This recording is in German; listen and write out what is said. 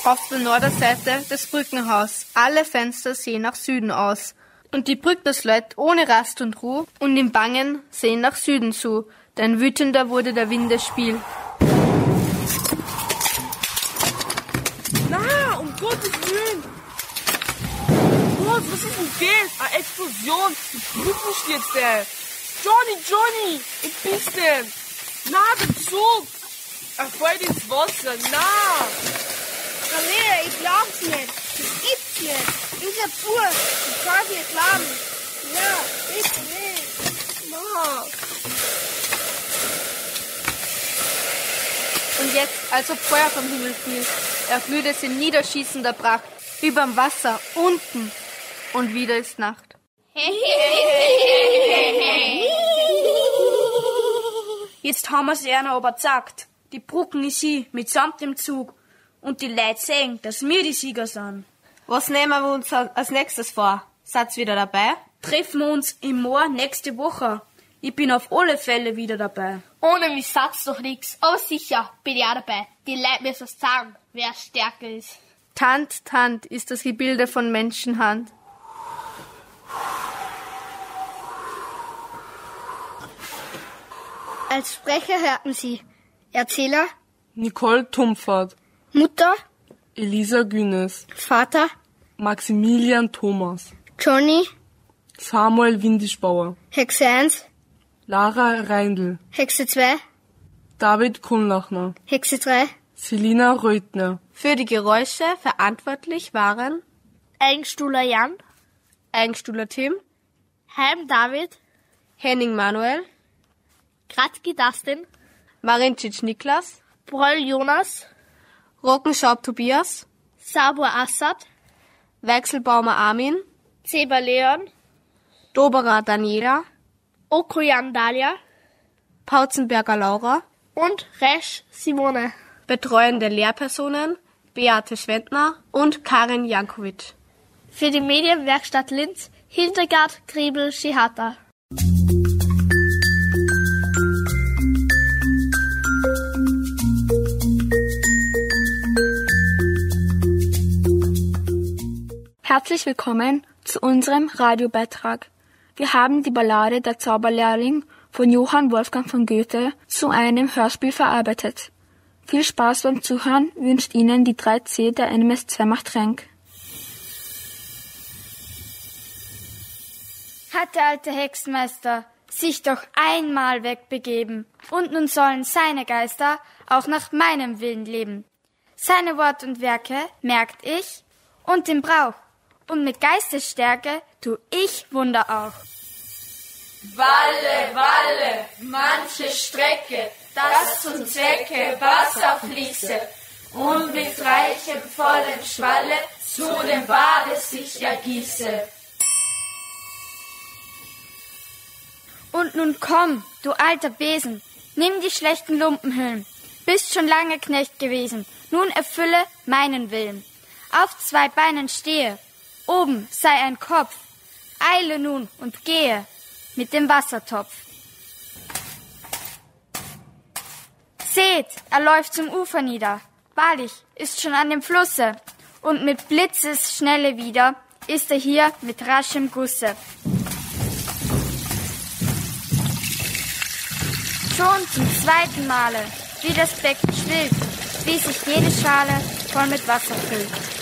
Auf der Norderseite des Brückenhaus. Alle Fenster sehen nach Süden aus. Und die Brücknersleut ohne Rast und Ruhe und im Bangen sehen nach Süden zu. Denn wütender wurde der Wind des Spiel. Na, um Gottes Willen! Was ist denn das? Eine Explosion! Die Brücken stürzt der! Johnny! Wo bist denn? Na, der Zug! Er fällt ins Wasser! Na! Nee, ich glaub's nicht. Das gibt's nicht. Dieser Pur, ich kann nicht glauben. Ja, bitte nicht. Na! Und jetzt, als ob Feuer vom Himmel fiel, erglüht es in niederschießender Pracht. Überm Wasser, unten. Und wieder ist Nacht. Jetzt haben wir's einer aber gesagt. Die Brücken ist sie, mitsamt dem Zug. Und die Leute sehen, dass wir die Sieger sind. Was nehmen wir uns als nächstes vor? Seid's wieder dabei? Treffen wir uns im Moor nächste Woche. Ich bin auf alle Fälle wieder dabei. Ohne mich sagt's doch nix. Aber sicher bin ich auch dabei. Die Leute müssen sagen, wer stärker ist. Tant ist das Gebilde von Menschenhand. Als Sprecher hörten Sie Erzähler, Nicole Tumpfert, Mutter, Elisa Günes, Vater, Maximilian Thomas, Johnny, Samuel Windischbauer, Hexe 1, Lara Reindl, Hexe 2, David Kunlachner, Hexe 3, Selina Röthner. Für die Geräusche verantwortlich waren Eigenstuhler Jan, Eigenstuhler Tim, Heim David, Henning Manuel, Kratzki Dustin, Marincic Niklas, Broll Jonas, Rockenschaub Tobias, Sabur Assad, Weichselbaumer Armin, Zeber Leon, Doberer Daniela, Okoyan Dalia Pautzenberger Laura und Resch Simone. Betreuende Lehrpersonen Beate Schwendner und Karin Jankovic. Für die Medienwerkstatt Linz Hildegard Griebel-Schihata. Herzlich willkommen zu unserem Radiobeitrag. Wir haben die Ballade Der Zauberlehrling von Johann Wolfgang von Goethe zu einem Hörspiel verarbeitet. Viel Spaß beim Zuhören wünscht Ihnen die 3C der NMS2 macht Renk. Hat der alte Hexenmeister sich doch einmal wegbegeben, und nun sollen seine Geister auch nach meinem Willen leben. Seine Wort und Werke merkt ich und den Brauch, und mit Geistesstärke tu ich Wunder auch. Walle, manche Strecke, das zum Zwecke Wasser fließe und mit reichem, vollem Schwalle zu dem Bade sich ergieße. Und nun komm, du alter Besen, nimm die schlechten Lumpenhüllen, bist schon lange Knecht gewesen, nun erfülle meinen Willen. Auf 2 Beinen stehe, oben sei ein Kopf, eile nun und gehe mit dem Wassertopf. Seht, er läuft zum Ufer nieder, wahrlich, ist schon an dem Flusse, und mit Blitzesschnelle wieder ist er hier mit raschem Gusse. Schon zum 2. Male, wie das Becken schwillt, wie sich jede Schale voll mit Wasser füllt.